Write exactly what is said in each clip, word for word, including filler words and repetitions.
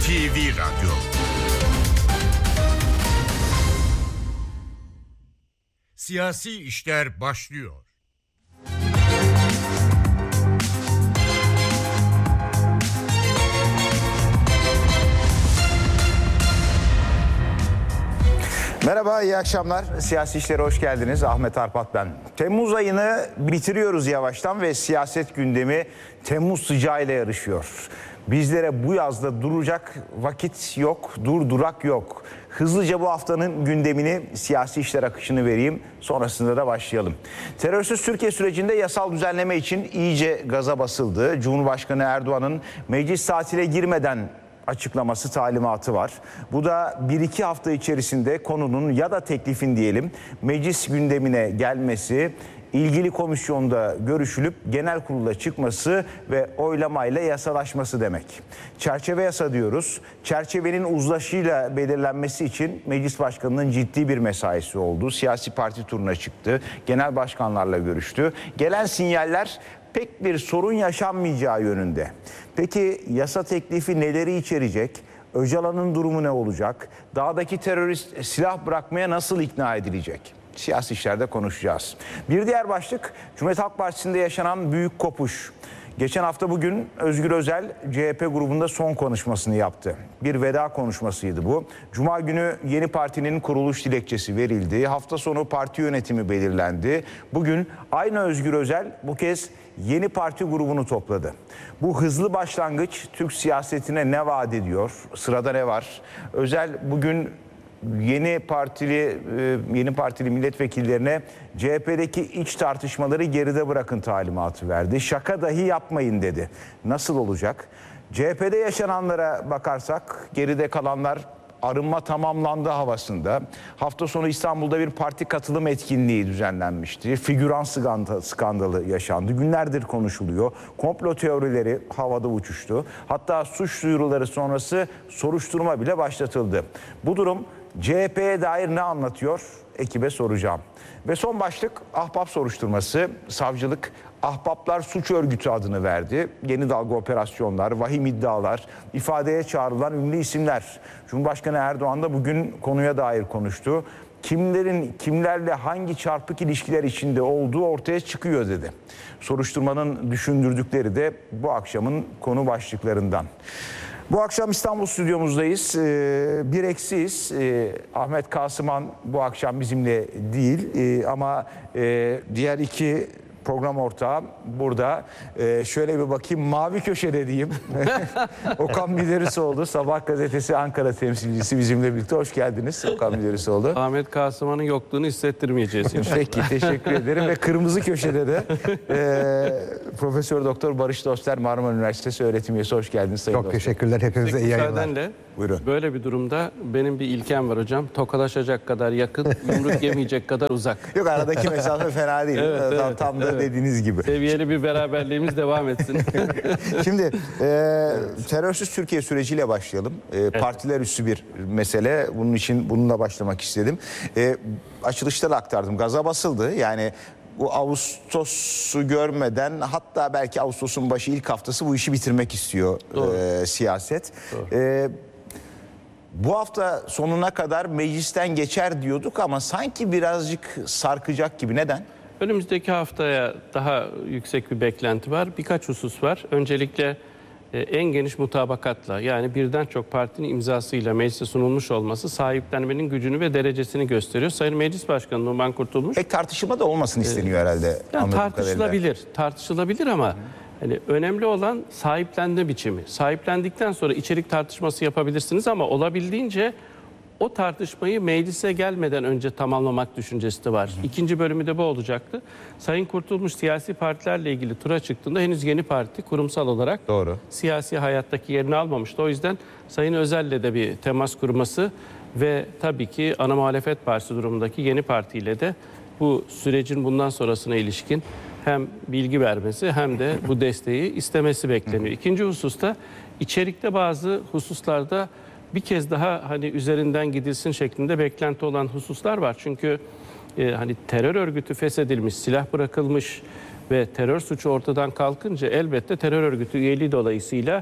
T V Radyo. Siyasi işler başlıyor. Merhaba, iyi akşamlar. Siyasi işlere hoş geldiniz. Ahmet Arpat ben. Temmuz ayını bitiriyoruz yavaştan ve siyaset gündemi Temmuz sıcağıyla yarışıyor. Bizlere bu yazda duracak vakit yok, durdurak yok. Hızlıca bu haftanın gündemini, siyasi işler akışını vereyim. Sonrasında da başlayalım. Terörsüz Türkiye sürecinde yasal düzenleme için iyice gaza basıldı. Cumhurbaşkanı Erdoğan'ın meclis tatile girmeden açıklaması, talimatı var. Bu da bir iki hafta içerisinde konunun ya da teklifin diyelim meclis gündemine gelmesi, ilgili komisyonda görüşülüp genel kurula çıkması ve oylamayla yasalaşması demek. Çerçeve yasa diyoruz. Çerçevenin uzlaşıyla belirlenmesi için meclis başkanının ciddi bir mesaisi oldu. Siyasi parti turuna çıktı. Genel başkanlarla görüştü. Gelen sinyaller pek bir sorun yaşanmayacağı yönünde. Peki yasa teklifi neleri içerecek? Öcalan'ın durumu ne olacak? Dağdaki terörist silah bırakmaya nasıl ikna edilecek? Siyasi işlerde konuşacağız. Bir diğer başlık Cumhuriyet Halk Partisi'nde yaşanan büyük kopuş. Geçen hafta bugün Özgür Özel C H P grubunda son konuşmasını yaptı. Bir veda konuşmasıydı bu. Cuma günü yeni partinin kuruluş dilekçesi verildi. Hafta sonu parti yönetimi belirlendi. Bugün aynı Özgür Özel bu kez yeni parti grubunu topladı. Bu hızlı başlangıç Türk siyasetine ne vaat ediyor? Sırada ne var? Özel bugün yeni partili yeni partili milletvekillerine C H P'deki iç tartışmaları geride bırakın talimatı verdi. Şaka dahi yapmayın dedi. Nasıl olacak? C H P'de yaşananlara bakarsak geride kalanlar arınma tamamlandı havasında. Hafta sonu İstanbul'da bir parti katılım etkinliği düzenlenmişti. Figüran skandalı yaşandı. Günlerdir konuşuluyor. Komplo teorileri havada uçuştu. Hatta suç duyuruları sonrası soruşturma bile başlatıldı. Bu durum C H P'ye dair ne anlatıyor? Ekibe soracağım. Ve son başlık Ahbap soruşturması. Savcılık Ahbaplar Suç Örgütü adını verdi. Yeni dalga operasyonlar, vahim iddialar, ifadeye çağrılan ünlü isimler. Cumhurbaşkanı Erdoğan da bugün konuya dair konuştu. Kimlerin kimlerle hangi çarpık ilişkiler içinde olduğu ortaya çıkıyor dedi. Soruşturmanın düşündürdükleri de bu akşamın konu başlıklarından. Bu akşam İstanbul stüdyomuzdayız. Ee, bir eksiyiz. Ee, Ahmet Kasıman bu akşam bizimle değil ee, ama e, diğer iki program ortağım burada. Ee, şöyle bir bakayım, mavi köşede diyeyim. Okan Bilerisoğlu, Sabah gazetesi Ankara temsilcisi bizimle birlikte. Hoş geldiniz Okan Bilerisoğlu. Ahmet Kasıman'ın yokluğunu hissettirmeyeceğiz inşallah. Peki, teşekkür ederim. Ve kırmızı köşede de e, Profesör Doktor Barış Doster, Marmara Üniversitesi öğretim üyesi. Hoş geldiniz Sayın Çok Doster. teşekkürler. Hepinize iyi yayınlar. Buyurun. Böyle bir durumda benim bir ilkem var hocam. Tokalaşacak kadar yakın, yumruk yemeyecek kadar uzak. Yok, aradaki mesafe fena değil. Evet, tam, evet, tam da evet. dediğiniz gibi. Seviyeli bir beraberliğimiz devam etsin. Şimdi e, terörsüz Türkiye süreciyle başlayalım. E, evet. Partiler üstü bir mesele. Bunun için bununla başlamak istedim. E, açılışta da aktardım. Gaza basıldı. Yani bu Ağustos'u görmeden, hatta belki Ağustos'un başı ilk haftası bu işi bitirmek istiyor e, siyaset. E, bu hafta sonuna kadar meclisten geçer diyorduk ama sanki birazcık sarkacak gibi. Neden? Önümüzdeki haftaya daha yüksek bir beklenti var. Birkaç husus var. Öncelikle e, en geniş mutabakatla, yani birden çok partinin imzasıyla meclise sunulmuş olması sahiplenmenin gücünü ve derecesini gösteriyor. Sayın Meclis Başkanı Numan Kurtulmuş. Pek tartışma da olmasın isteniyor ee, herhalde. Yani tartışılabilir, tartışılabilir ama hani önemli olan sahiplenme biçimi. Sahiplendikten sonra içerik tartışması yapabilirsiniz ama olabildiğince o tartışmayı meclise gelmeden önce tamamlamak düşüncesi de var. İkinci bölümü de bu olacaktı. Sayın Kurtulmuş siyasi partilerle ilgili tura çıktığında henüz yeni parti kurumsal olarak Doğru. siyasi hayattaki yerini almamıştı. O yüzden Sayın Özel'le de bir temas kurması ve tabii ki ana muhalefet partisi durumundaki yeni partiyle de bu sürecin bundan sonrasına ilişkin hem bilgi vermesi hem de bu desteği istemesi bekleniyor. İkinci hususta içerikte bazı hususlarda bir kez daha hani üzerinden gidilsin şeklinde beklenti olan hususlar var. Çünkü e, hani terör örgütü feshedilmiş, silah bırakılmış ve terör suçu ortadan kalkınca elbette terör örgütü üyeliği dolayısıyla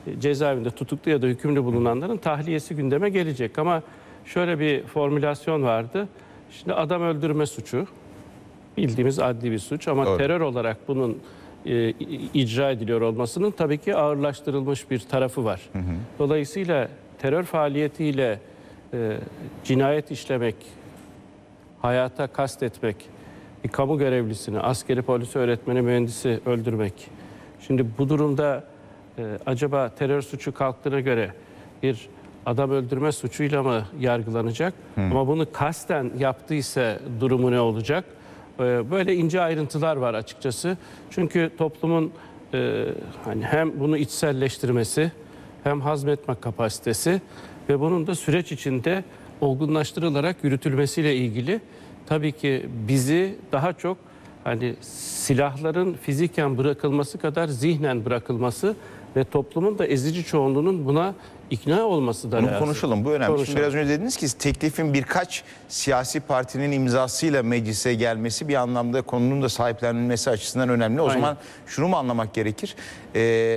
cezaevinde tutuklu ya da hükümlü bulunanların tahliyesi gündeme gelecek. Ama şöyle bir formülasyon vardı. Şimdi adam öldürme suçu bildiğimiz adli bir suç ama Doğru. terör olarak bunun e, icra ediliyor olmasının tabii ki ağırlaştırılmış bir tarafı var. Hı hı. Dolayısıyla terör faaliyetiyle e, cinayet işlemek, hayata kastetmek, bir kamu görevlisini, askeri, polisi, öğretmeni, mühendisi öldürmek. Şimdi bu durumda e, acaba terör suçu kalktığına göre bir adam öldürme suçuyla mı yargılanacak? Hı. Ama bunu kasten yaptıysa durumu ne olacak? E, böyle ince ayrıntılar var açıkçası. Çünkü toplumun e, hani hem bunu içselleştirmesi, hem hazmetme kapasitesi ve bunun da süreç içinde olgunlaştırılarak yürütülmesiyle ilgili tabii ki bizi daha çok hani silahların fiziken bırakılması kadar zihnen bırakılması ve toplumun da ezici çoğunluğunun buna ikna olması da Bunu lazım. konuşalım, bu önemli. Şimdi Konuşalım. biraz önce dediniz ki teklifin birkaç siyasi partinin imzasıyla meclise gelmesi bir anlamda konunun da sahiplenilmesi açısından önemli. O Aynen. zaman şunu mu anlamak gerekir? Ee,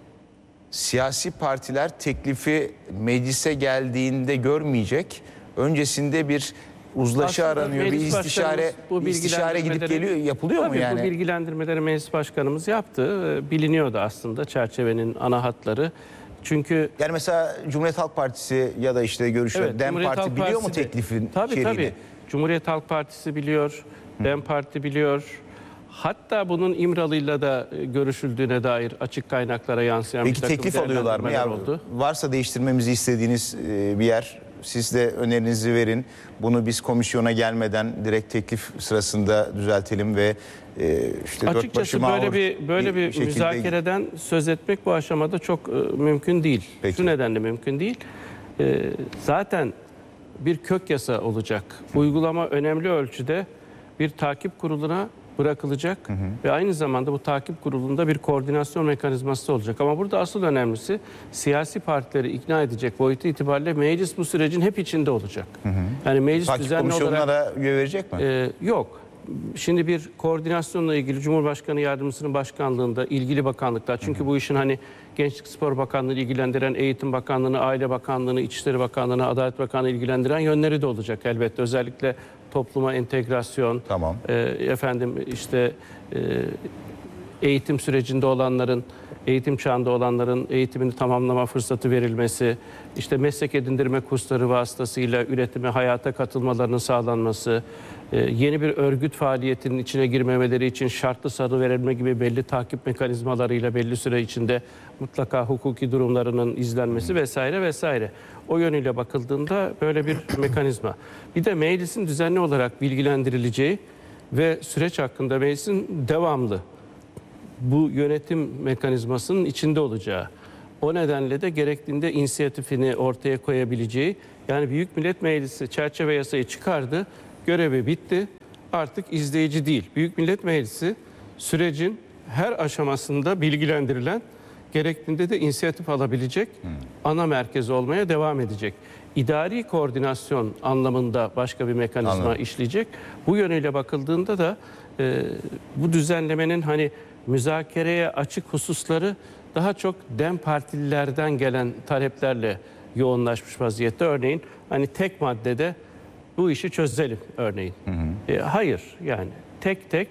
siyasi partiler teklifi meclise geldiğinde görmeyecek. Öncesinde bir uzlaşı Aslında aranıyor, bir meclis istişare başkanımız bu istişare gidip bilgilendirmeleri- geliyor, yapılıyor mu Tabii yani? bu bilgilendirmeleri meclis başkanımız yaptı. Ee, Biliniyordu aslında çerçevenin ana hatları. Çünkü Yani mesela Cumhuriyet Halk Partisi ya da işte görüşler, Evet, DEM Cumhuriyet Parti Halk biliyor mu Partisi de- teklifin Tabii içeriğini? tabii. Cumhuriyet Halk Partisi biliyor, DEM Parti biliyor. Hatta bunun İmralı'yla da e, görüşüldüğüne dair açık kaynaklara yansıyan Peki bir takım teklif alıyorlar mı? Ya, değerlendirmeler oldu. varsa değiştirmemizi istediğiniz e, bir yer, siz de önerinizi verin. Bunu biz komisyona gelmeden direkt teklif sırasında düzeltelim ve e, işte dört Açıkçası başı böyle mamur bir böyle bir şekilde- müzakereden söz etmek bu aşamada çok e, mümkün değil. Peki. Şu nedenle mümkün değil. E, zaten bir kök yasa olacak. Uygulama önemli ölçüde bir takip kuruluna bırakılacak ve aynı zamanda bu takip kurulunda bir koordinasyon mekanizması olacak. Ama burada asıl önemlisi siyasi partileri ikna edecek boyutu itibariyle meclis bu sürecin hep içinde olacak. Yani meclis Takip düzenli komisyonuna olarak da üye verecek mi? ee, yok. Şimdi bir koordinasyonla ilgili Cumhurbaşkanı Yardımcısının başkanlığında ilgili bakanlıklar. Çünkü bu işin hani Gençlik Spor Bakanlığı'nı ilgilendiren, Eğitim Bakanlığı'nı, Aile Bakanlığı'nı, İçişleri Bakanlığı'nı, Adalet Bakanlığı'nı ilgilendiren yönleri de olacak elbette. Özellikle topluma entegrasyon, Tamam. e, efendim işte e, eğitim sürecinde olanların, eğitim çağında olanların eğitimini tamamlama fırsatı verilmesi, işte meslek edindirme kursları vasıtasıyla üretime, hayata katılmalarının sağlanması, e, yeni bir örgüt faaliyetinin içine girmemeleri için şartlı sarı verilme gibi belli takip mekanizmalarıyla belli süre içinde mutlaka hukuki durumlarının izlenmesi vesaire vesaire. O yönüyle bakıldığında böyle bir mekanizma. Bir de meclisin düzenli olarak bilgilendirileceği ve süreç hakkında meclisin devamlı bu yönetim mekanizmasının içinde olacağı, o nedenle de gerektiğinde inisiyatifini ortaya koyabileceği, yani Büyük Millet Meclisi çerçeve yasayı çıkardı, görevi bitti, artık izleyici değil. Büyük Millet Meclisi sürecin her aşamasında bilgilendirilen, gerektiğinde de inisiyatif alabilecek hmm. ana merkez olmaya devam edecek. İdari koordinasyon anlamında başka bir mekanizma Anladım. işleyecek. Bu yönüyle bakıldığında da e, bu düzenlemenin hani müzakereye açık hususları daha çok DEM partililerden gelen taleplerle yoğunlaşmış vaziyette. Örneğin hani tek maddede bu işi çözelim örneğin. Hı hı. E, hayır yani tek tek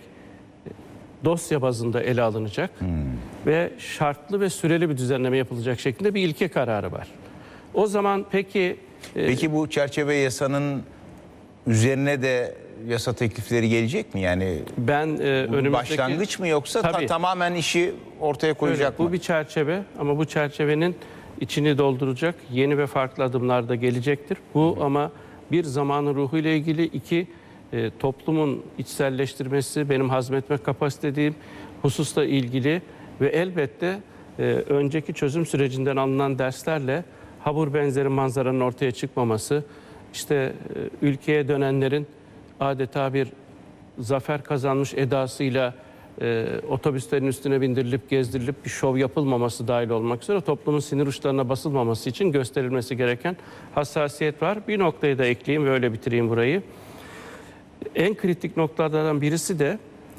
dosya bazında ele alınacak hı. ve şartlı ve süreli bir düzenleme yapılacak şeklinde bir ilke kararı var. O zaman peki... E, peki bu çerçeve yasanın üzerine de yasa teklifleri gelecek mi? Yani ben e, önümüzdeki başlangıç mı yoksa ta, tamamen işi ortaya koyacak Öyle, mı? Bu bir çerçeve ama bu çerçevenin içini dolduracak yeni ve farklı adımlar da gelecektir. Bu Hı. ama bir zamanın ruhuyla ilgili, iki e, toplumun içselleştirmesi, benim hazmetme kapasitediğim hususla ilgili ve elbette e, önceki çözüm sürecinden alınan derslerle habur benzeri manzaranın ortaya çıkmaması, işte e, ülkeye dönenlerin adeta bir zafer kazanmış edasıyla e, otobüslerin üstüne bindirilip gezdirilip bir şov yapılmaması dahil olmak üzere toplumun sinir uçlarına basılmaması için gösterilmesi gereken hassasiyet var. Bir noktayı da ekleyeyim ve öyle bitireyim burayı. En kritik noktalardan birisi de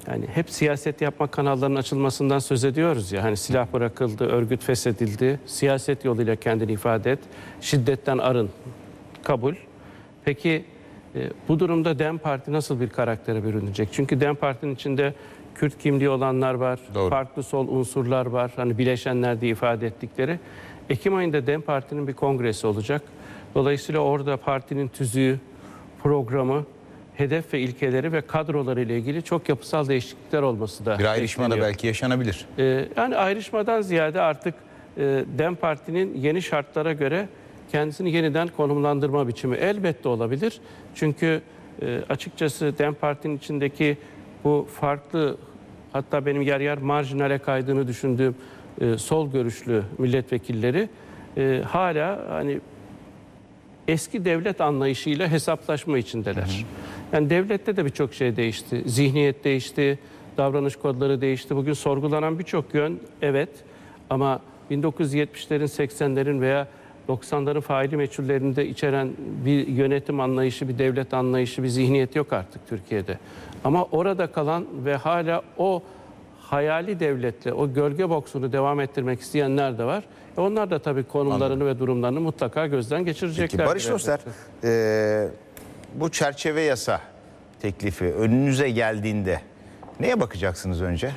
yani hep siyaset yapma kanallarının açılmasından söz ediyoruz ya. Hani silah bırakıldı, örgüt feshedildi, siyaset yoluyla kendini ifade et, şiddetten arın, kabul. Peki e, bu durumda DEM Parti nasıl bir karaktere bürünecek? Çünkü DEM Parti'nin içinde Kürt kimliği olanlar var, Doğru. farklı sol unsurlar var, hani bileşenler diye ifade ettikleri. Ekim ayında DEM Parti'nin bir kongresi olacak. Dolayısıyla orada partinin tüzüğü, programı, hedef ve ilkeleri ve kadroları ile ilgili çok yapısal değişiklikler olması da Bir ayrışma da bekleniyor. belki yaşanabilir. Ee, yani ayrışmadan ziyade artık e, DEM Parti'nin yeni şartlara göre kendisini yeniden konumlandırma biçimi elbette olabilir. Çünkü e, açıkçası DEM Parti'nin içindeki bu farklı, hatta benim yer yer marjinale kaydığını düşündüğüm e, sol görüşlü milletvekilleri e, hala hani eski devlet anlayışıyla hesaplaşma içindeler. Hı hı. Yani devlette de birçok şey değişti. Zihniyet değişti, davranış kodları değişti. Bugün sorgulanan birçok yön evet, ama bin dokuz yüz yetmişlerin, seksenlerin veya doksanların faili meçhullerinde içeren bir yönetim anlayışı, bir devlet anlayışı, bir zihniyet yok artık Türkiye'de. Ama orada kalan ve hala o hayali devletle, o gölge boksunu devam ettirmek isteyenler de var. E onlar da tabii konumlarını Anladım. ve durumlarını mutlaka gözden geçirecekler. Peki Barış Özler, e, bu çerçeve yasa teklifi önünüze geldiğinde neye bakacaksınız önce?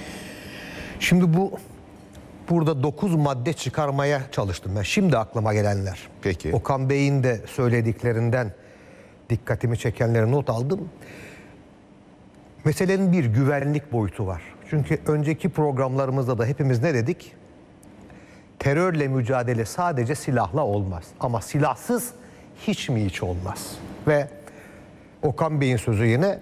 Şimdi bu burada dokuz madde çıkarmaya çalıştım ben. Şimdi aklıma gelenler. Peki. Okan Bey'in de söylediklerinden dikkatimi çekenleri not aldım. Meselenin bir güvenlik boyutu var. Çünkü önceki programlarımızda da hepimiz ne dedik? Terörle mücadele sadece silahla olmaz. Ama silahsız hiç mi hiç olmaz? Ve Okan Bey'in sözü yine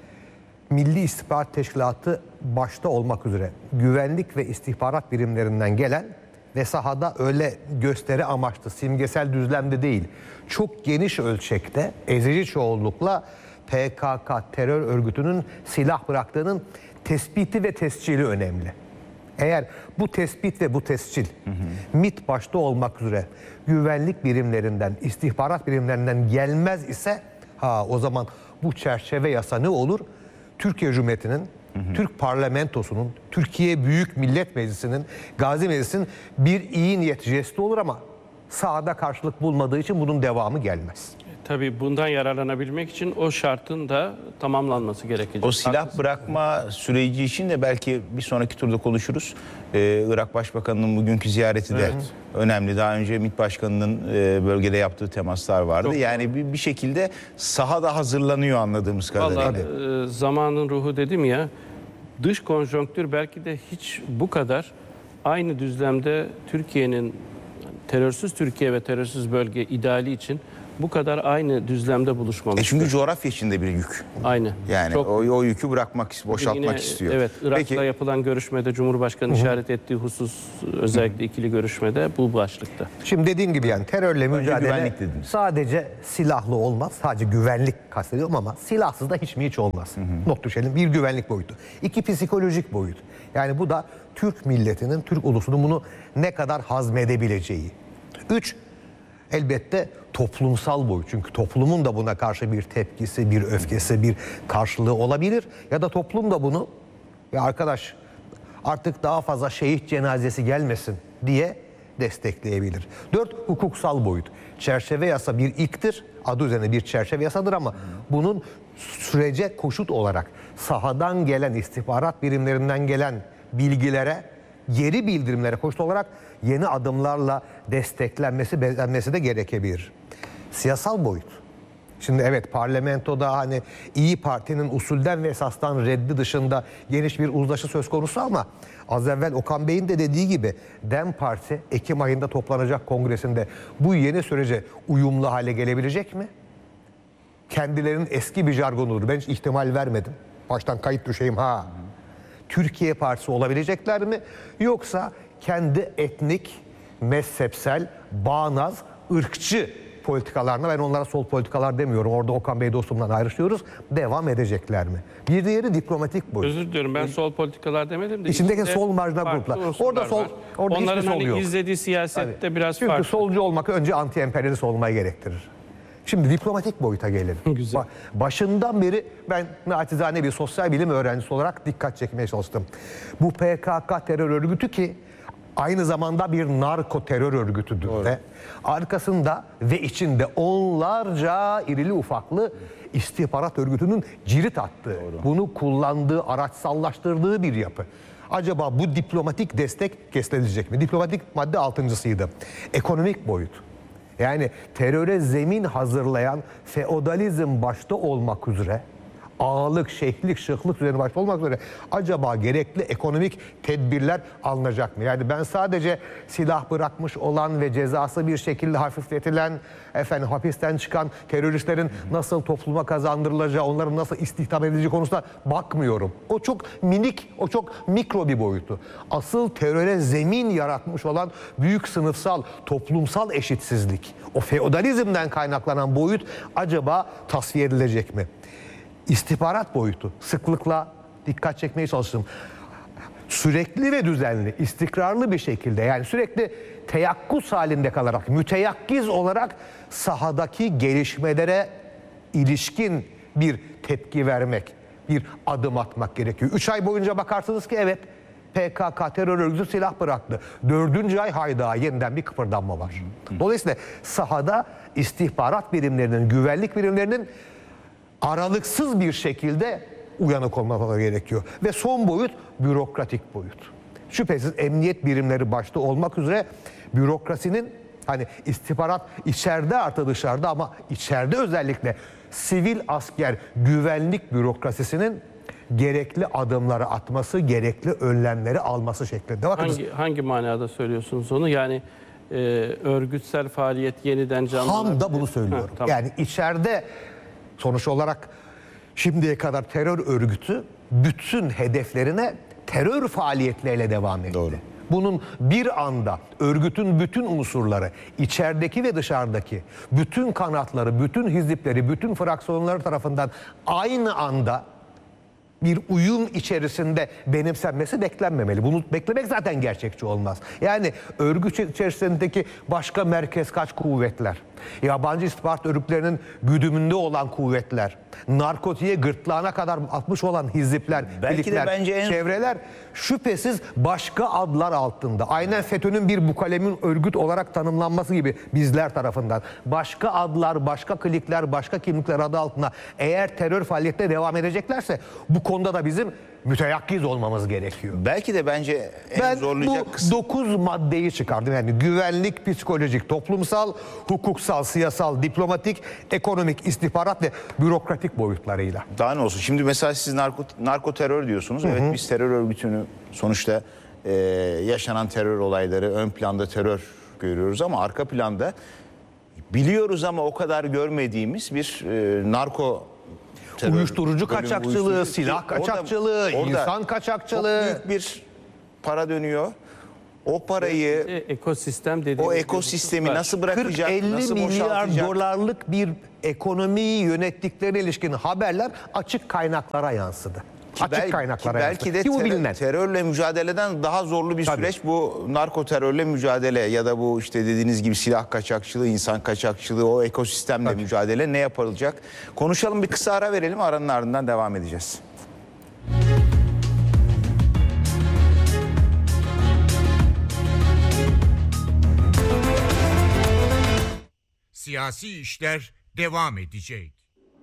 Milli İstihbarat Teşkilatı başta olmak üzere güvenlik ve istihbarat birimlerinden gelen ve sahada öyle gösteri amaçlı, simgesel düzlemde değil, çok geniş ölçekte ezici çoğunlukla P K K terör örgütünün silah bıraktığının tespiti ve tescili önemli. Eğer bu tespit ve bu tescil hı hı. MİT başta olmak üzere güvenlik birimlerinden, istihbarat birimlerinden gelmez ise ha o zaman bu çerçeve yasa ne olur? Türkiye Cumhuriyeti'nin, hı hı. Türk parlamentosunun, Türkiye Büyük Millet Meclisi'nin, Gazi Meclisi'nin bir iyi niyet jesti olur ama sahada karşılık bulmadığı için bunun devamı gelmez. Tabii bundan yararlanabilmek için o şartın da tamamlanması gerekecek. O silah Haklısın. bırakma süreci için de belki bir sonraki turda konuşuruz. Ee, Irak Başbakanı'nın bugünkü ziyareti de evet. önemli. Daha önce MİT Başkanı'nın e, bölgede yaptığı temaslar vardı. Çok yani bir, bir şekilde sahada hazırlanıyor anladığımız kadarıyla. Vallahi e, zamanın ruhu dedim ya, dış konjonktür belki de hiç bu kadar aynı düzlemde Türkiye'nin terörsüz Türkiye ve terörsüz bölge ideali için bu kadar aynı düzlemde buluşmamıştır. E çünkü coğrafya içinde bir yük. Aynı. Yani o, o yükü bırakmak, boşaltmak yine, istiyor. Evet, Irak'la Peki. yapılan görüşmede Cumhurbaşkanı işaret ettiği husus, özellikle ikili görüşmede bu başlıkta. Şimdi dediğim gibi yani terörle mücadele dediniz. sadece silahlı olmaz. Sadece güvenlik kastediyorum ama silahsız da hiç mi hiç olmaz. Hı hı. Not düşelim. Bir güvenlik boyutu. İki psikolojik boyut. Yani bu da Türk milletinin, Türk ulusunun bunu ne kadar hazmedebileceği. Üç, elbette toplumsal boyut. Çünkü toplumun da buna karşı bir tepkisi, bir öfkesi, bir karşılığı olabilir. Ya da toplum da bunu ya arkadaş artık daha fazla şehit cenazesi gelmesin diye destekleyebilir. Dört, hukuksal boyut. Çerçeve yasa bir ilktir. Adı üzerine bir çerçeve yasadır ama bunun sürece koşut olarak sahadan gelen, istihbarat birimlerinden gelen bilgilere, geri bildirimlere koşut olarak yeni adımlarla desteklenmesi, bezenmesi de gerekebilir. Siyasal boyut. Şimdi evet parlamentoda hani İyi Parti'nin usulden ve esastan reddi dışında geniş bir uzlaşı söz konusu ama az evvel Okan Bey'in de dediği gibi DEM Parti Ekim ayında toplanacak kongresinde bu yeni sürece uyumlu hale gelebilecek mi? Kendilerinin eski bir jargonudur. Ben hiç ihtimal vermedim. Baştan kayıt düşeyim ha. Türkiye Partisi olabilecekler mi? Yoksa kendi etnik, mezhepsel, bağnaz, ırkçı politikalarına, ben onlara sol politikalar demiyorum. Orada Okan Bey dostumdan ayrışıyoruz. Devam edecekler mi? Bir diğeri diplomatik boyut. Özür diliyorum, ben sol politikalar demedim de. İçindeki sol marjinal gruplar. Orada sol, orada onların hiçbir sol hani yok. izlediği siyasette Tabii. biraz Çünkü farklı. solcu olmak önce anti-emperyalist olmayı gerektirir. Şimdi diplomatik boyuta gelelim. Güzel. Ba- Başından beri ben naçizane bir sosyal bilim öğrencisi olarak dikkat çekmeye çalıştım. Bu P K K terör örgütü ki aynı zamanda bir narko terör örgütüdür de arkasında ve içinde onlarca irili ufaklı istihbarat örgütünün cirit attığı, bunu kullandığı, araçsallaştırdığı bir yapı. Acaba bu diplomatik destek kesilecek mi? Diplomatik madde altıncısıydı. Ekonomik boyut. Yani teröre zemin hazırlayan feodalizm başta olmak üzere, ağalık, şeyhlik, şıklık üzerine başta olmak üzere acaba gerekli ekonomik tedbirler alınacak mı? Yani ben sadece silah bırakmış olan ve cezası bir şekilde hafifletilen, efendim hapisten çıkan teröristlerin nasıl topluma kazandırılacağı, onların nasıl istihdam edileceği konusuna bakmıyorum. O çok minik, o çok mikro bir boyutu. Asıl teröre zemin yaratmış olan büyük sınıfsal, toplumsal eşitsizlik, o feodalizmden kaynaklanan boyut acaba tasfiye edilecek mi? İstihbarat boyutu, sıklıkla dikkat çekmeye çalıştım. Sürekli ve düzenli, istikrarlı bir şekilde, yani sürekli teyakkuz halinde kalarak, müteyakkiz olarak sahadaki gelişmelere ilişkin bir tepki vermek, bir adım atmak gerekiyor. Üç ay boyunca bakarsınız ki evet, P K K terör örgütü silah bıraktı. Dördüncü ay hayda yeniden bir kıpırdanma var. Dolayısıyla sahada istihbarat birimlerinin, güvenlik birimlerinin aralıksız bir şekilde uyanık olmaları gerekiyor. Ve son boyut bürokratik boyut. Şüphesiz emniyet birimleri başta olmak üzere bürokrasinin, hani istihbarat içeride artı dışarıda ama içeride özellikle sivil asker güvenlik bürokrasisinin gerekli adımları atması, gerekli önlemleri alması şeklinde. Bakınız, Hangi, hangi manada söylüyorsunuz onu? Yani e, örgütsel faaliyet yeniden canlanabilir. Tam da bunu söylüyorum. Ha, tamam. Yani içeride sonuç olarak şimdiye kadar terör örgütü bütün hedeflerine terör faaliyetleriyle devam etti. Doğru. Bunun bir anda örgütün bütün unsurları, içerideki ve dışarıdaki bütün kanatları, bütün hizipleri, bütün fraksiyonları tarafından aynı anda bir uyum içerisinde benimsenmesi beklenmemeli. Bunu beklemek zaten gerçekçi olmaz. Yani örgüt içerisindeki başka merkez kaç kuvvetler, yabancı istihbarat örgütlerinin güdümünde olan kuvvetler, narkotiğe gırtlağına kadar atmış olan hizipler, Belki de birlikler, bence en- çevreler şüphesiz başka adlar altında. Aynen FETÖ'nün bir bukalemin örgüt olarak tanımlanması gibi bizler tarafından. Başka adlar, başka klikler, başka kimlikler adı altında eğer terör faaliyetine devam edeceklerse bu konuda da bizim müteyakkiz olmamız gerekiyor. Belki de bence en Ben zorlayacak bu kısım. dokuz maddeyi çıkardım. Yani güvenlik, psikolojik, toplumsal, hukuksal, siyasal, diplomatik, ekonomik, istihbarat ve bürokratik boyutlarıyla. Daha ne olsun? Şimdi mesela siz narko, narko terör diyorsunuz. Evet, biz terör örgütünü sonuçta e, yaşanan terör olayları, ön planda terör görüyoruz ama arka planda biliyoruz ama o kadar görmediğimiz bir e, narko terör Uyuşturucu bölümü, kaçakçılığı, uyuşturucu- silah Orada- kaçakçılığı, orada insan kaçakçılığı. Çok büyük bir para dönüyor. O parayı, E, ekosistem dediğimiz o bir ekosistemi husus var. nasıl bırakacak, kırk elli nasıl milyar boşaltacak? dolarlık bir ekonomiyi yönettiklerine ilişkin haberler açık kaynaklara yansıdı. Ki açık bel- kaynaklara ki belki yansıdı. de Ki bu terör- bilinen. terörle mücadeleden daha zorlu bir Tabii. süreç bu narko terörle mücadele ya da bu işte dediğiniz gibi silah kaçakçılığı, insan kaçakçılığı, o ekosistemle Tabii. mücadele ne yapılacak? Konuşalım, bir kısa ara verelim, aranın ardından devam edeceğiz. Siyasi işler devam edecek.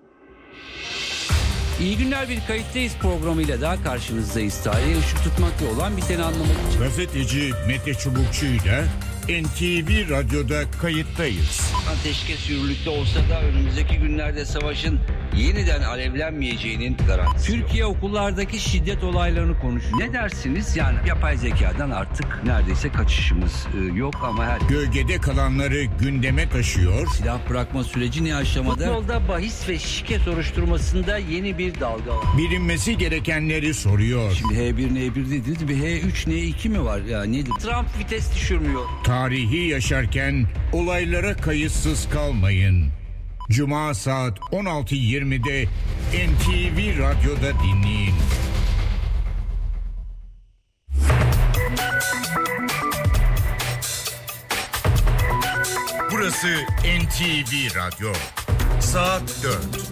İyi günler, bir kayıttayız programıyla daha karşınızdayız. Tarihe ışık tutmakla olan biteni anlamak için. Gazeteci Mete Çubukçu ile N T V Radyo'da kayıttayız. Ateşkes yürürlükte olsa da önümüzdeki günlerde savaşın yeniden alevlenmeyeceğinin garantisi. Türkiye okullardaki şiddet olaylarını konuşuyor. Ne dersiniz? Yani yapay zekadan artık neredeyse kaçışımız e, yok ama her... Gölgede kalanları gündeme taşıyor. Silah bırakma süreci ne aşamada? Futbolda bahis ve şike soruşturmasında yeni bir dalga var. Bilinmesi gerekenleri soruyor. Şimdi H bir N bir dediniz, bir H üç N iki mi var ya, nedir? Trump vites düşürmüyor. Tarihi yaşarken olaylara kayıtsız kalmayın. Cuma saat on altı yirmide N T V Radyo'da dinleyin. Burası N T V Radyo. Saat dört.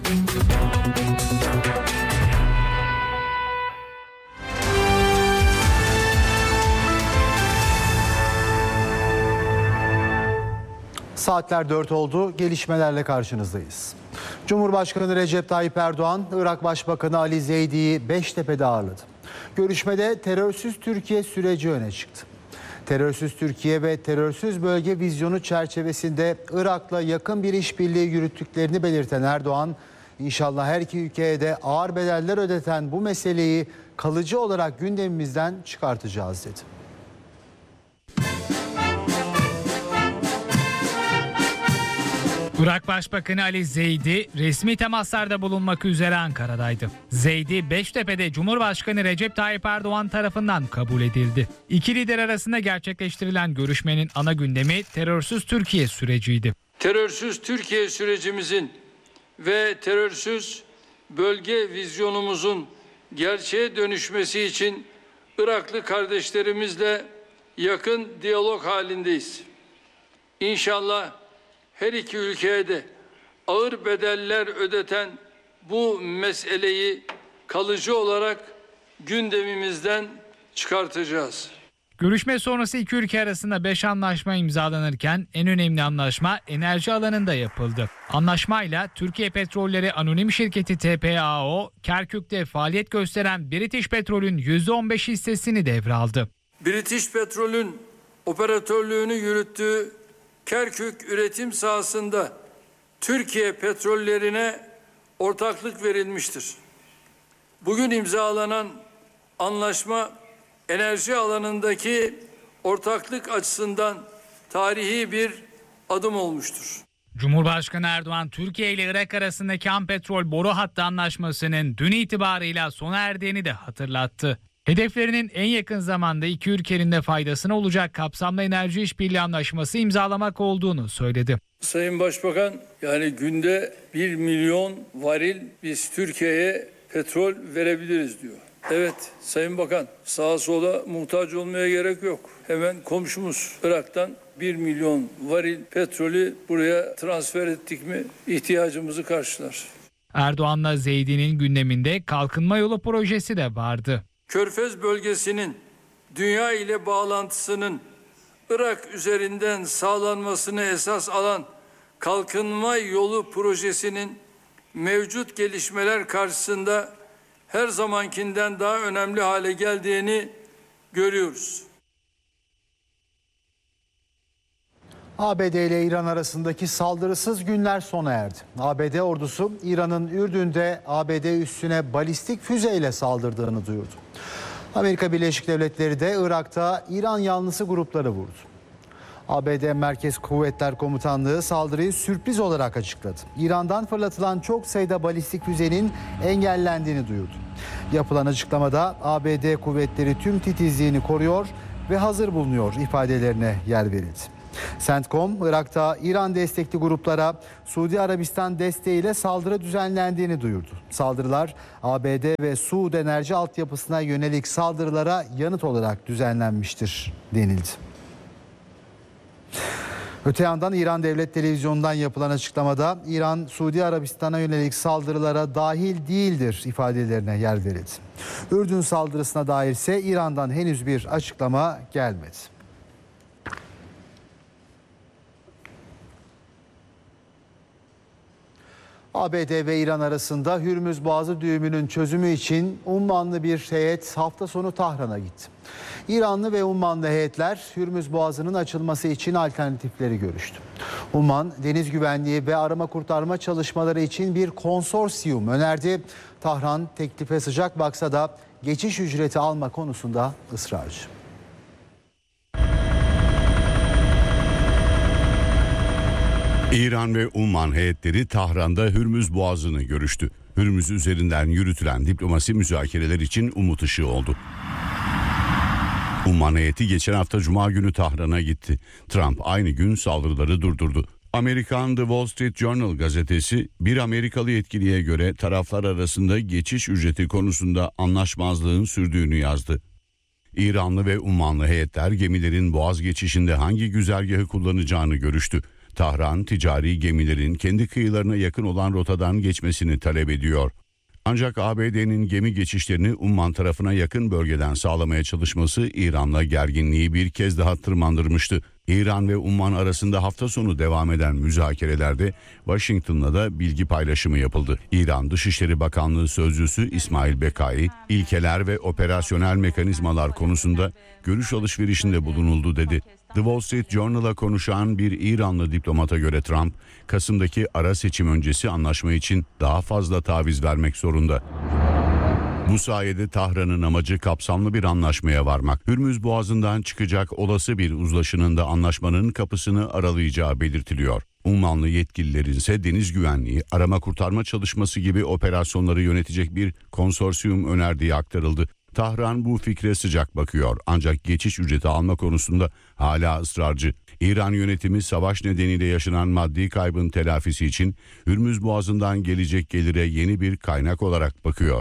Saatler dört oldu. Gelişmelerle karşınızdayız. Cumhurbaşkanı Recep Tayyip Erdoğan, Irak Başbakanı Ali Zeydi'yi Beştepe'de ağırladı. Görüşmede terörsüz Türkiye süreci öne çıktı. Terörsüz Türkiye ve terörsüz bölge vizyonu çerçevesinde Irak'la yakın bir işbirliği yürüttüklerini belirten Erdoğan, İnşallah her iki ülkeye de ağır bedeller ödeten bu meseleyi kalıcı olarak gündemimizden çıkartacağız dedi. Irak Başbakanı Ali Zeydi resmi temaslarda bulunmak üzere Ankara'daydı. Zeydi Beştepe'de Cumhurbaşkanı Recep Tayyip Erdoğan tarafından kabul edildi. İki lider arasında gerçekleştirilen görüşmenin ana gündemi terörsüz Türkiye süreciydi. Terörsüz Türkiye sürecimizin ve terörsüz bölge vizyonumuzun gerçeğe dönüşmesi için Iraklı kardeşlerimizle yakın diyalog halindeyiz. İnşallah her iki ülkeye de ağır bedeller ödeten bu meseleyi kalıcı olarak gündemimizden çıkartacağız. Görüşme sonrası iki ülke arasında beş anlaşma imzalanırken en önemli anlaşma enerji alanında yapıldı. Anlaşmayla Türkiye Petrolleri Anonim Şirketi T P A O, Kerkük'te faaliyet gösteren British Petrol'ün yüzde on beş hissesini devraldı. British Petrol'ün operatörlüğünü yürüttüğü Kerkük üretim sahasında Türkiye petrollerine ortaklık verilmiştir. Bugün imzalanan anlaşma enerji alanındaki ortaklık açısından tarihi bir adım olmuştur. Cumhurbaşkanı Erdoğan, Türkiye ile Irak arasındaki ham petrol boru hattı anlaşmasının dün itibarıyla sona erdiğini de hatırlattı. Hedeflerinin en yakın zamanda iki ülkenin de faydasına olacak kapsamlı enerji işbirliği anlaşması imzalamak olduğunu söyledi. Sayın Başbakan, yani günde bir milyon varil biz Türkiye'ye petrol verebiliriz diyor. Evet Sayın Bakan, sağa sola muhtaç olmaya gerek yok. Hemen komşumuz Irak'tan bir milyon varil petrolü buraya transfer ettik mi ihtiyacımızı karşılar. Erdoğan'la Zeydi'nin gündeminde kalkınma yolu projesi de vardı. Körfez bölgesinin dünya ile bağlantısının Irak üzerinden sağlanmasını esas alan kalkınma yolu projesinin mevcut gelişmeler karşısında her zamankinden daha önemli hale geldiğini görüyoruz. A B D ile İran arasındaki saldırısız günler sona erdi. A B D ordusu İran'ın Ürdün'de A B D üssüne balistik füzeyle saldırdığını duyurdu. Amerika Birleşik Devletleri de Irak'ta İran yanlısı grupları vurdu. A B D Merkez Kuvvetler Komutanlığı saldırıyı sürpriz olarak açıkladı. İran'dan fırlatılan çok sayıda balistik füzenin engellendiğini duyurdu. Yapılan açıklamada A B D kuvvetleri tüm titizliğini koruyor ve hazır bulunuyor ifadelerine yer verildi. CENTCOM, Irak'ta İran destekli gruplara Suudi Arabistan desteğiyle saldırı düzenlendiğini duyurdu. Saldırılar A B D ve Suud enerji altyapısına yönelik saldırılara yanıt olarak düzenlenmiştir denildi. Öte yandan İran Devlet Televizyonu'ndan yapılan açıklamada İran, Suudi Arabistan'a yönelik saldırılara dahil değildir ifadelerine yer verildi. Ürdün saldırısına dair ise İran'dan henüz bir açıklama gelmedi. A B D ve İran arasında Hürmüz Boğazı düğümünün çözümü için Ummanlı bir heyet hafta sonu Tahran'a gitti. İranlı ve Ummanlı heyetler Hürmüz Boğazı'nın açılması için alternatifleri görüştü. Umman, deniz güvenliği ve arama kurtarma çalışmaları için bir konsorsiyum önerdi. Tahran teklife sıcak baksa da geçiş ücreti alma konusunda ısrarcı. İran ve Umman heyetleri Tahran'da Hürmüz Boğazı'nı görüştü. Hürmüz üzerinden yürütülen diplomasi müzakereler için umut ışığı oldu. Umman heyeti geçen hafta Cuma günü Tahran'a gitti. Trump aynı gün saldırıları durdurdu. Amerikan The Wall Street Journal gazetesi bir Amerikalı yetkiliye göre taraflar arasında geçiş ücreti konusunda anlaşmazlığın sürdüğünü yazdı. İranlı ve Ummanlı heyetler gemilerin Boğaz geçişinde hangi güzergahı kullanacağını görüştü. Tahran, ticari gemilerin kendi kıyılarına yakın olan rotadan geçmesini talep ediyor. Ancak A B D'nin gemi geçişlerini Umman tarafına yakın bölgeden sağlamaya çalışması İran'la gerginliği bir kez daha tırmandırmıştı. İran ve Umman arasında hafta sonu devam eden müzakerelerde Washington'la da bilgi paylaşımı yapıldı. İran Dışişleri Bakanlığı Sözcüsü İsmail Bekai, ilkeler ve operasyonel mekanizmalar konusunda görüş alışverişinde bulunuldu dedi. The Wall Street Journal'a konuşan bir İranlı diplomata göre Trump, Kasım'daki ara seçim öncesi anlaşma için daha fazla taviz vermek zorunda. Bu sayede Tahran'ın amacı kapsamlı bir anlaşmaya varmak. Hürmüz Boğazı'ndan çıkacak olası bir uzlaşının da anlaşmanın kapısını aralayacağı belirtiliyor. Ummanlı yetkililerin ise deniz güvenliği, arama kurtarma çalışması gibi operasyonları yönetecek bir konsorsiyum önerdiği aktarıldı. Tahran bu fikre sıcak bakıyor ancak geçiş ücreti alma konusunda hala ısrarcı. İran yönetimi savaş nedeniyle yaşanan maddi kaybın telafisi için Hürmüz Boğazı'ndan gelecek gelire yeni bir kaynak olarak bakıyor.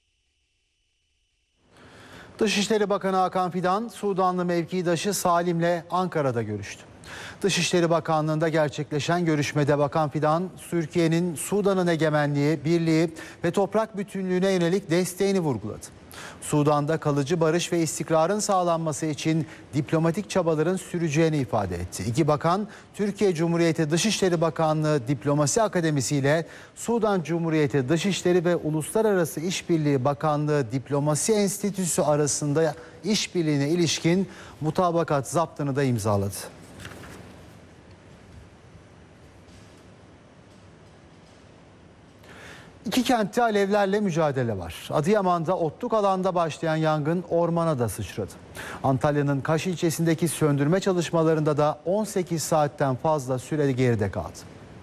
Dışişleri Bakanı Hakan Fidan, Sudanlı mevkidaşı Salim'le Ankara'da görüştü. Dışişleri Bakanlığı'nda gerçekleşen görüşmede Bakan Fidan, Türkiye'nin Sudan'ın egemenliği, birliği ve toprak bütünlüğüne yönelik desteğini vurguladı. Sudan'da kalıcı barış ve istikrarın sağlanması için diplomatik çabaların süreceğini ifade etti. İki bakan, Türkiye Cumhuriyeti Dışişleri Bakanlığı Diplomasi Akademisi ile Sudan Cumhuriyeti Dışişleri ve Uluslararası İşbirliği Bakanlığı Diplomasi Enstitüsü arasında işbirliğine ilişkin mutabakat zaptını da imzaladı. İki kentte alevlerle mücadele var. Adıyaman'da otluk alanda başlayan yangın ormana da sıçradı. Antalya'nın Kaş ilçesindeki söndürme çalışmalarında da on sekiz saatten fazla süre geride kaldı.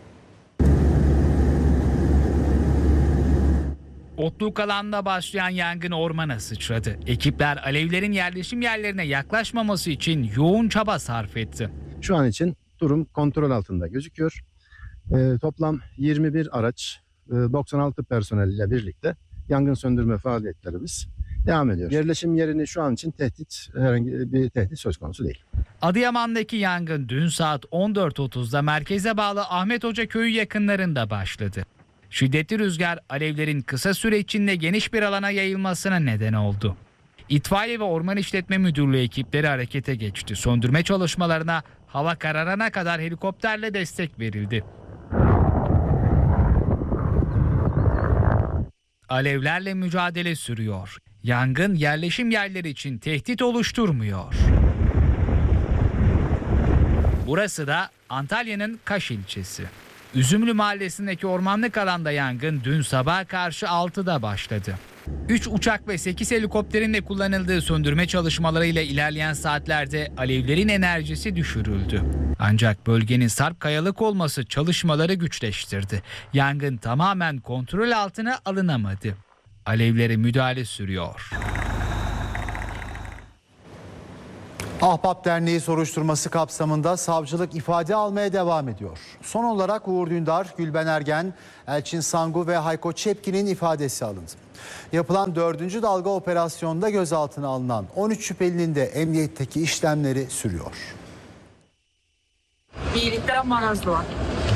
Otluk alanda başlayan yangın ormana sıçradı. Ekipler alevlerin yerleşim yerlerine yaklaşmaması için yoğun çaba sarf etti. Şu an için durum kontrol altında gözüküyor. Ee, toplam yirmi bir araç, doksan altı personel ile birlikte yangın söndürme faaliyetlerimiz devam ediyor. Yerleşim yerini şu an için tehdit, herhangi bir tehdit söz konusu değil. Adıyaman'daki yangın dün saat on dört otuzda merkeze bağlı Ahmet Hoca Köyü yakınlarında başladı. Şiddetli rüzgar alevlerin kısa süre içinde geniş bir alana yayılmasına neden oldu. İtfaiye ve Orman İşletme Müdürlüğü ekipleri harekete geçti. Söndürme çalışmalarına hava kararana kadar helikopterle destek verildi. Alevlerle mücadele sürüyor. Yangın yerleşim yerleri için tehdit oluşturmuyor. Burası da Antalya'nın Kaş ilçesi. Üzümlü mahallesindeki ormanlık alanda yangın dün sabaha karşı altıda başladı. üç uçak ve sekiz helikopterin de kullanıldığı söndürme çalışmalarıyla ilerleyen saatlerde alevlerin enerjisi düşürüldü. Ancak bölgenin sarp kayalık olması çalışmaları güçleştirdi. Yangın tamamen kontrol altına alınamadı. Alevlere müdahale sürüyor. Ahbap Derneği soruşturması kapsamında savcılık ifade almaya devam ediyor. Son olarak Uğur Dündar, Gülben Ergen, Elçin Sangu ve Hayko Çepkin'in ifadesi alındı. Yapılan dördüncü dalga operasyonda gözaltına alınan on üç şüphelinin de emniyetteki işlemleri sürüyor. İyilikten maraz var.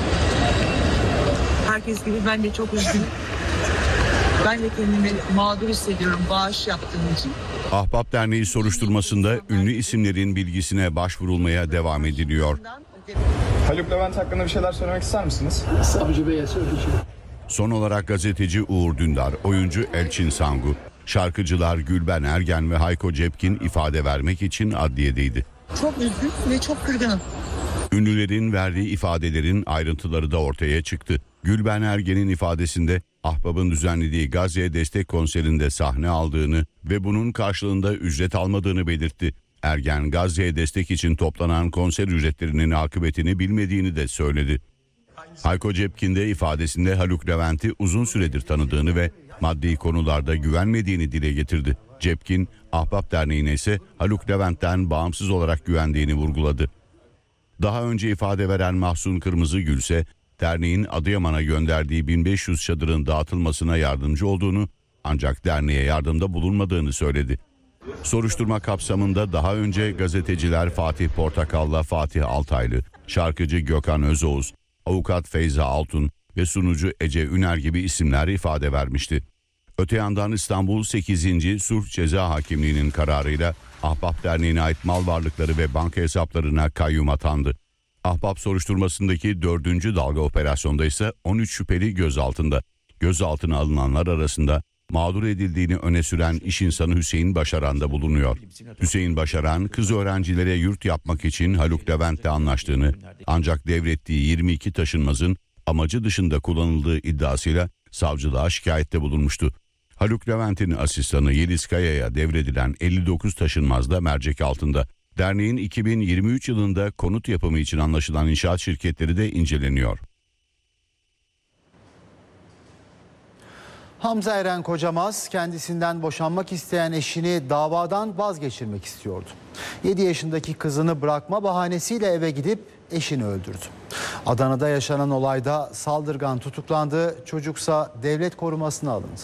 Herkes gibi ben de çok üzgünüm. Ben de kendimi mağdur hissediyorum bağış yaptığım için. Ahbap Derneği soruşturmasında ünlü isimlerin bilgisine başvurulmaya devam ediliyor. Haluk Levent hakkında bir şeyler söylemek ister misiniz? Savcı Bey'e söyleyeceğim. Son olarak gazeteci Uğur Dündar, oyuncu Elçin Sangu, şarkıcılar Gülben Ergen ve Hayko Cepkin ifade vermek için adliyedeydi. Çok üzgün ve çok kırgınım. Ünlülerin verdiği ifadelerin ayrıntıları da ortaya çıktı. Gülben Ergen'in ifadesinde Ahbap'ın düzenlediği Gazze'ye destek konserinde sahne aldığını ve bunun karşılığında ücret almadığını belirtti. Ergen, Gazze'ye destek için toplanan konser ücretlerinin akıbetini bilmediğini de söyledi. Hayko Cepkin de ifadesinde Haluk Levent'i uzun süredir tanıdığını ve maddi konularda güvenmediğini dile getirdi. Cepkin, Ahbap Derneği'ne ise Haluk Levent'ten bağımsız olarak güvendiğini vurguladı. Daha önce ifade veren Mahsun Kırmızıgül ise derneğin Adıyaman'a gönderdiği bin beş yüz çadırın dağıtılmasına yardımcı olduğunu ancak derneğe yardımda bulunmadığını söyledi. Soruşturma kapsamında daha önce gazeteciler Fatih Portakal'la Fatih Altaylı, şarkıcı Gökhan Özoğuz, avukat Feyza Altun ve sunucu Ece Üner gibi isimler ifade vermişti. Öte yandan İstanbul sekizinci Sulh Ceza Hakimliği'nin kararıyla Ahbap Derneği'ne ait mal varlıkları ve banka hesaplarına kayyum atandı. Ahbap soruşturmasındaki dördüncü dalga operasyonda ise on üç şüpheli gözaltında. Gözaltına alınanlar arasında mağdur edildiğini öne süren iş insanı Hüseyin Başaran da bulunuyor. Hüseyin Başaran, kız öğrencilere yurt yapmak için Haluk Levent'le anlaştığını, ancak devrettiği yirmi iki taşınmazın amacı dışında kullanıldığı iddiasıyla savcılığa şikayette bulunmuştu. Haluk Levent'in asistanı Yeliz Kaya'ya devredilen elli dokuz taşınmaz da mercek altında. Derneğin iki bin yirmi üç yılında konut yapımı için anlaşılan inşaat şirketleri de inceleniyor. Hamza Eren Kocamaz kendisinden boşanmak isteyen eşini davadan vazgeçirmek istiyordu. yedi yaşındaki kızını bırakma bahanesiyle eve gidip eşini öldürdü. Adana'da yaşanan olayda saldırgan tutuklandı, çocuksa devlet korumasına alındı.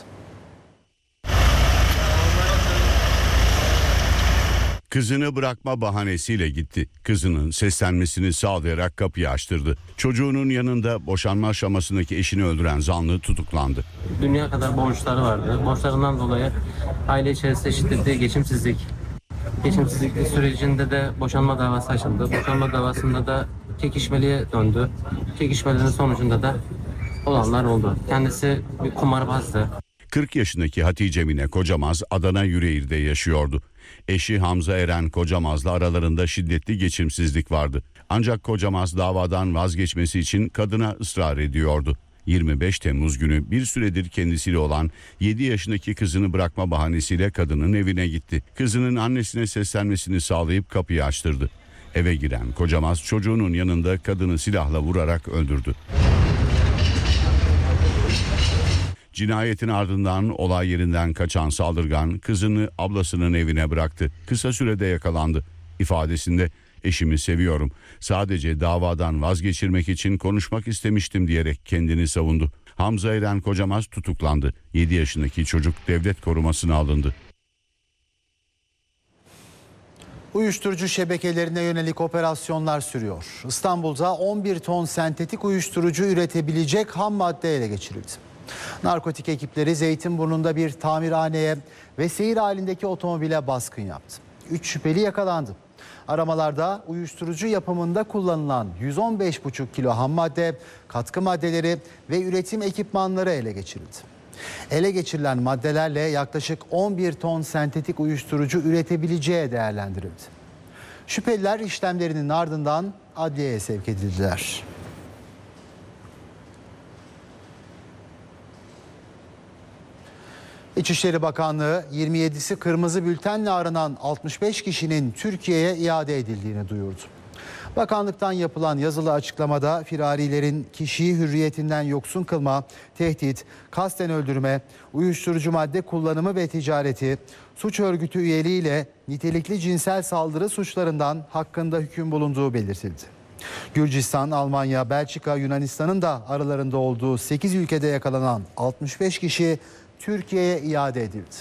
Kızını bırakma bahanesiyle gitti. Kızının seslenmesini sağlayarak kapıyı açtırdı. Çocuğunun yanında boşanma aşamasındaki eşini öldüren zanlı tutuklandı. Dünya kadar borçları vardı. Borçlarından dolayı aile içerisinde şiddetli geçimsizlik. Geçimsizlik sürecinde de boşanma davası açıldı. Boşanma davasında da çekişmeliye döndü. Çekişmelerin sonucunda da olanlar oldu. Kendisi bir kumarbazdı. kırk yaşındaki Hatice Mine Kocamaz Adana Yüreğir'de yaşıyordu. Eşi Hamza Eren Kocamaz'la aralarında şiddetli geçimsizlik vardı. Ancak Kocamaz davadan vazgeçmesi için kadına ısrar ediyordu. yirmi beş Temmuz günü bir süredir kendisiyle olan yedi yaşındaki kızını bırakma bahanesiyle kadının evine gitti. Kızının annesine seslenmesini sağlayıp kapıyı açtırdı. Eve giren Kocamaz çocuğunun yanında kadını silahla vurarak öldürdü. Cinayetin ardından olay yerinden kaçan saldırgan kızını ablasının evine bıraktı. Kısa sürede yakalandı. İfadesinde eşimi seviyorum. Sadece davadan vazgeçirmek için konuşmak istemiştim diyerek kendini savundu. Hamza Eren Kocamaz tutuklandı. yedi yaşındaki çocuk devlet korumasına alındı. Uyuşturucu şebekelerine yönelik operasyonlar sürüyor. İstanbul'da on bir ton sentetik uyuşturucu üretebilecek ham madde ele geçirildi. Narkotik ekipleri Zeytinburnu'nda bir tamirhaneye ve seyir halindeki otomobile baskın yaptı. üç şüpheli yakalandı. Aramalarda uyuşturucu yapımında kullanılan yüz on beş buçuk kilo ham madde, katkı maddeleri ve üretim ekipmanları ele geçirildi. Ele geçirilen maddelerle yaklaşık on bir ton sentetik uyuşturucu üretebileceği değerlendirildi. Şüpheliler işlemlerinin ardından adliyeye sevk edildiler. İçişleri Bakanlığı yirmi yedisi kırmızı bültenle aranan altmış beş kişinin Türkiye'ye iade edildiğini duyurdu. Bakanlıktan yapılan yazılı açıklamada firarilerin kişiyi hürriyetinden yoksun kılma, tehdit, kasten öldürme, uyuşturucu madde kullanımı ve ticareti, suç örgütü üyeliğiyle nitelikli cinsel saldırı suçlarından hakkında hüküm bulunduğu belirtildi. Gürcistan, Almanya, Belçika, Yunanistan'ın da aralarında olduğu sekiz ülkede yakalanan altmış beş kişi Türkiye'ye iade edildi.